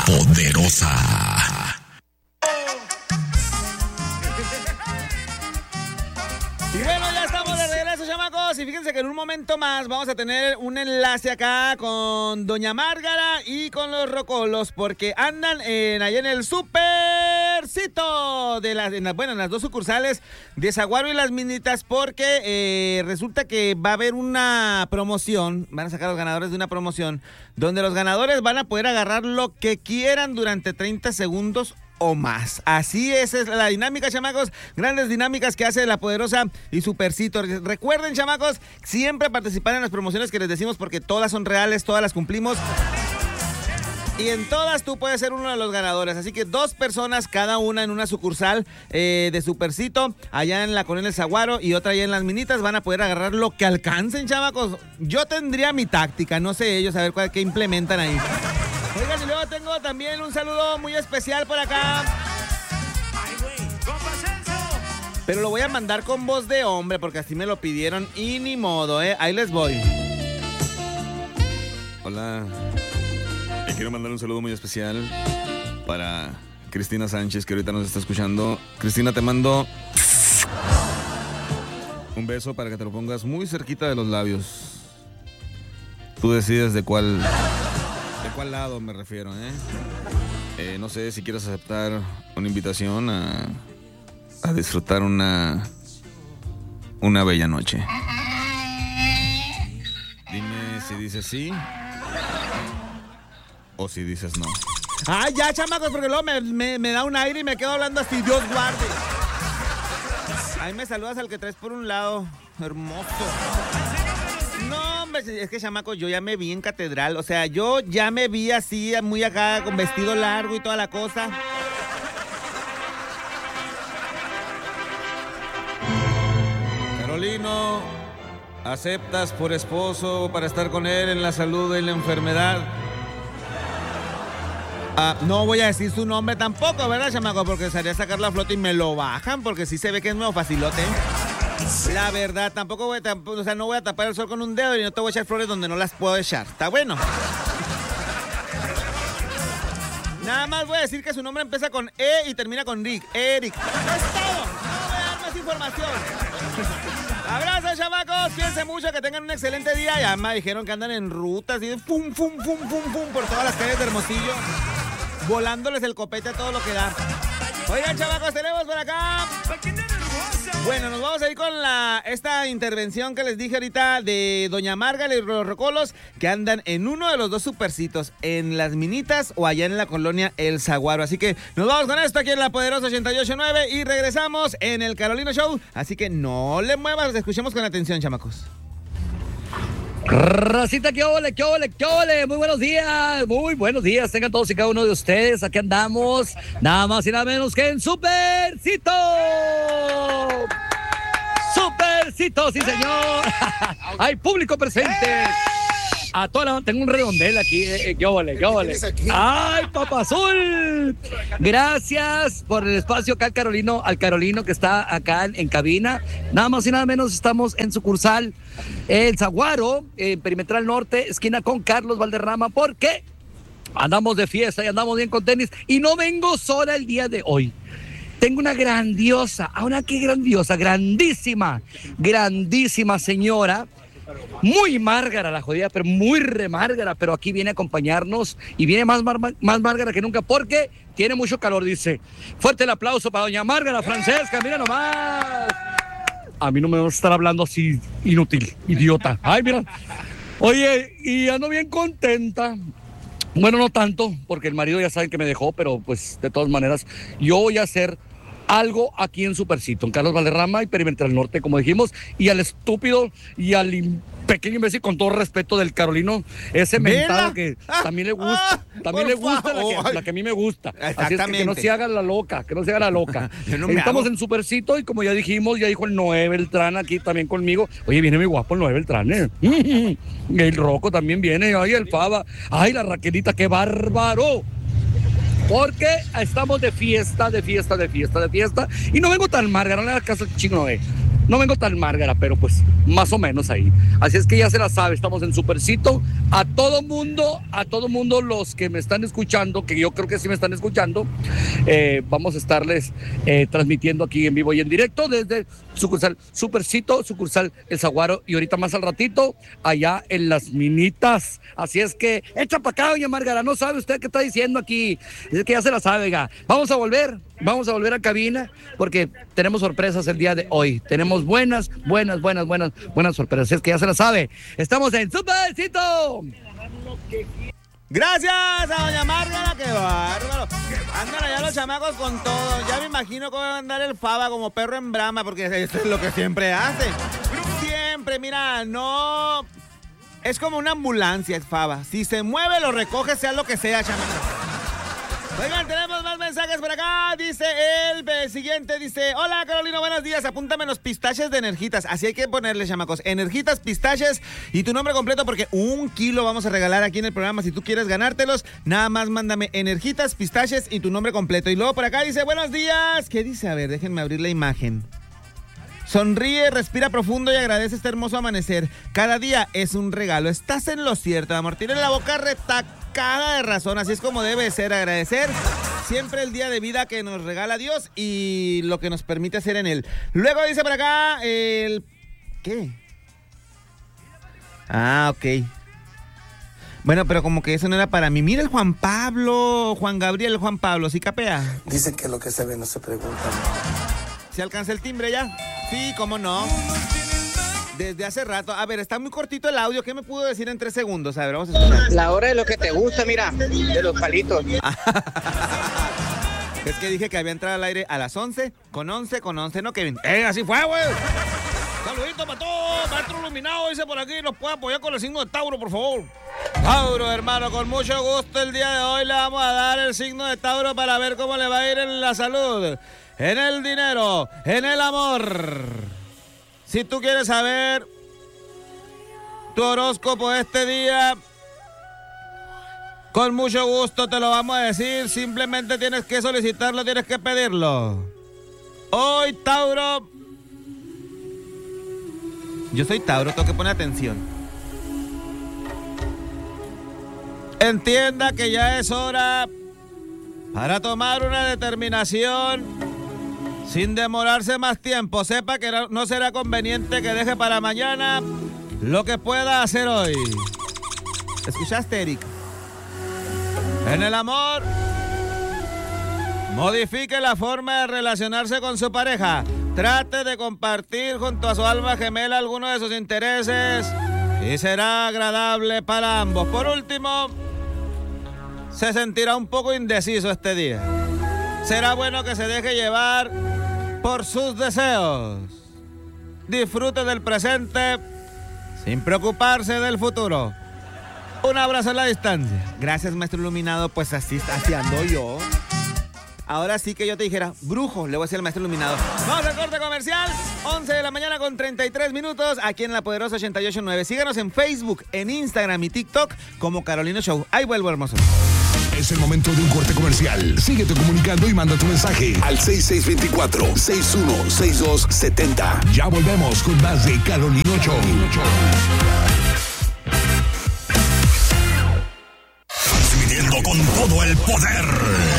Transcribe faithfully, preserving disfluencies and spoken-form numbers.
Poderosa. Y bueno, ya estamos de regreso, chamacos. Y fíjense que en un momento más vamos a tener un enlace acá con Doña Márgara y con los rocolos, porque andan en, allá en el Supercito de las, en las, bueno, en las dos sucursales de Saguaro y Las Minitas, porque eh, resulta que va a haber una promoción, van a sacar los ganadores de una promoción, donde los ganadores van a poder agarrar lo que quieran durante treinta segundos o más. Así es, es la dinámica, chamacos. Grandes dinámicas que hace La Poderosa y Supercito. Recuerden, chamacos, siempre participar en las promociones que les decimos, porque todas son reales, todas las cumplimos. Y en todas tú puedes ser uno de los ganadores. Así que dos personas, cada una en una sucursal eh, de Supercito, allá en la Colonia del Saguaro y otra allá en Las Minitas, van a poder agarrar lo que alcancen, chamacos. Yo tendría mi táctica, no sé ellos, a ver cuál, qué implementan ahí. Oigan, y luego tengo también un saludo muy especial por acá. Pero lo voy a mandar con voz de hombre, porque así me lo pidieron y ni modo, ¿eh? Ahí les voy. Hola. Y quiero mandar un saludo muy especial para Cristina Sánchez, que ahorita nos está escuchando. Cristina, te mando un beso para que te lo pongas muy cerquita de los labios. Tú decides de cuál... ¿De cuál lado me refiero, eh? eh? No sé si quieres aceptar una invitación a, a disfrutar una, una bella noche. Dime si dices sí o si dices no. ¡Ah, ya, chamacos! Porque luego me, me, me da un aire y me quedo hablando así. Dios guarde. Ahí me saludas al que traes por un lado. Hermoso. No, hombre, es que, chamaco, yo ya me vi en catedral. O sea, yo ya me vi así, muy acá, con vestido largo y toda la cosa. Carolino, ¿aceptas por esposo para estar con él en la salud y en la enfermedad? Ah, no voy a decir su nombre tampoco, ¿verdad, chamaco? Porque sería sacar la flota y me lo bajan, porque sí se ve que es nuevo facilote. La verdad, tampoco voy a, tampoco, o sea, no voy a tapar el sol con un dedo y no te voy a echar flores donde no las puedo echar. ¿Está bueno? Nada más voy a decir que su nombre empieza con E y termina con Rick. Eric. ¡Es todo! No voy a dar más información. Abrazos, chamacos. Piensen mucho, que tengan un excelente día. Ya me dijeron que andan en rutas y fum, fum, fum, fum, fum, por todas las calles de Hermosillo, volándoles el copete a todo lo que da. Oigan, chamacos, tenemos por acá... Bueno, nos vamos a ir con la esta intervención que les dije ahorita de Doña Márgara y los rocolos, que andan en uno de los dos supercitos, en Las Minitas o allá en la Colonia El Saguaro. Así que nos vamos con esto aquí en La Poderosa ochenta y ocho punto nueve y regresamos en el Carolino Show. Así que no le muevas, escuchemos con atención, chamacos. Racita, qué ole, qué ole, qué ole, muy buenos días, muy buenos días, tengan todos y cada uno de ustedes, aquí andamos, nada más y nada menos que en Supercito, Supercito, sí señor, hay público presente, a toda la... tengo un redondel aquí, eh, qué ole, qué ole, ay, papá azul, gracias por el espacio acá al Carolino, al Carolino que está acá en, en cabina, nada más y nada menos estamos en sucursal El Saguaro, en Perimetral Norte, esquina con Carlos Valderrama, porque andamos de fiesta y andamos bien con tenis, y no vengo sola el día de hoy. Tengo una grandiosa, ahora qué grandiosa, grandísima, grandísima señora, muy márgara la jodida, pero muy remárgara, pero aquí viene a acompañarnos y viene más, mar, más márgara que nunca porque tiene mucho calor, dice. Fuerte el aplauso para doña Márgara Francesca, mira nomás. A mí no me vas a estar hablando así, inútil, idiota. Ay, mira. Oye, y ando bien contenta. Bueno, no tanto, porque el marido ya saben que me dejó, pero pues de todas maneras, yo voy a hacer algo aquí en Supercito, en Carlos Valderrama y Perimetral Norte, como dijimos, y al estúpido y al pequeño imbécil, con todo respeto, del Carolino, ese mentado que ah, también le gusta, ah, también le gusta la que, la que a mí me gusta. Así es que, que no se haga la loca, que no se haga la loca. No Estamos en Supercito y como ya dijimos, ya dijo el Noé Beltrán aquí también conmigo. Oye, viene muy guapo el Noé Beltrán, ¿eh? El Rocco también viene, ay, el Faba, ay, la Raquelita, qué bárbaro. Porque estamos de fiesta, de fiesta, de fiesta, de fiesta. Y no vengo tan márgara, no le hagas caso al chino Noé. No vengo tan márgara, pero pues más o menos ahí. Así es que ya se la sabe, estamos en Supercito a todo mundo, a todo mundo los que me están escuchando, que yo creo que sí me están escuchando, eh, vamos a estarles eh, transmitiendo aquí en vivo y en directo desde sucursal Supercito, sucursal El Saguaro, y ahorita más al ratito, allá en Las Minitas. Así es que, echa para acá, doña Márgara, no sabe usted qué está diciendo aquí, es que ya se la sabe, ga. Vamos a volver, vamos a volver a cabina, porque tenemos sorpresas el día de hoy, tenemos buenas, buenas, buenas, buenas, buenas sorpresas, es que ya se la sabe, estamos en Supercito. Gracias a doña Márgara, qué bárbaro. Andan allá los chamacos con todo. Ya me imagino cómo va a andar el Faba como perro en brama, porque eso es lo que siempre hace. Siempre, mira, no... Es como una ambulancia, es Faba. Si se mueve, lo recoge, sea lo que sea, chamacos. Oigan, tenemos más mensajes por acá. Dice el siguiente, dice: hola Carolina, buenos días, apúntame los pistaches de Energitas. Así hay que ponerle, chamacos, Energitas, pistaches y tu nombre completo, porque un kilo vamos a regalar aquí en el programa. Si tú quieres ganártelos, nada más mándame Energitas, pistaches y tu nombre completo. Y luego por acá dice: buenos días. ¿Qué dice? A ver, déjenme abrir la imagen. Sonríe, respira profundo y agradece este hermoso amanecer. Cada día es un regalo. Estás en lo cierto, amor. Tiene la boca retacada de razón. Así es como debe ser. Agradecer siempre el día de vida que nos regala Dios y lo que nos permite hacer en él. Luego dice por acá el... ¿Qué? Ah, ok. Bueno, pero como que eso no era para mí. Mira el Juan Pablo, Juan Gabriel, Juan Pablo. ¿Sí capea? Dicen que lo que se ve no se pregunta. ¿Se alcanza el timbre ya? Sí, cómo no. Desde hace rato. A ver, está muy cortito el audio. ¿Qué me pudo decir en tres segundos? A ver, vamos a escuchar. La hora de lo que te gusta, mira, de los palitos. Es que dije que había entrado al aire a las once, con once, con once, ¿no, Kevin? ¡Eh, así fue, güey! Saludito para todos, maestro iluminado, dice por aquí, nos puede apoyar con el signo de Tauro, por favor. Tauro, hermano, con mucho gusto el día de hoy le vamos a dar el signo de Tauro para ver cómo le va a ir en la salud, en el dinero, en el amor. Si tú quieres saber tu horóscopo este día, con mucho gusto te lo vamos a decir. Simplemente tienes que solicitarlo, tienes que pedirlo. Hoy, Tauro... Yo soy Tauro, tengo que poner atención. Entienda que ya es hora para tomar una determinación sin demorarse más tiempo. Sepa que no será conveniente que deje para mañana lo que pueda hacer hoy. ¿Escuchaste, Eric? En el amor, modifique la forma de relacionarse con su pareja. Trate de compartir junto a su alma gemela alguno de sus intereses y será agradable para ambos. Por último, se sentirá un poco indeciso este día. Será bueno que se deje llevar por sus deseos. Disfrute del presente sin preocuparse del futuro. Un abrazo a la distancia. Gracias, maestro iluminado. Pues así, así ando yo. Ahora sí que yo te dijera, brujo, le voy a decir al maestro iluminado. Vamos al corte comercial, once de la mañana con treinta y tres minutos, aquí en La Poderosa ochenta y ocho punto nueve. Síganos en Facebook, en Instagram y TikTok como Carolina Show. Ahí vuelvo, hermoso. Es el momento de un corte comercial. Síguete comunicando y manda tu mensaje al seis seis dos cuatro, seis uno seis dos siete cero. Ya volvemos con más de Carolina Show. Transmitiendo con todo el poder.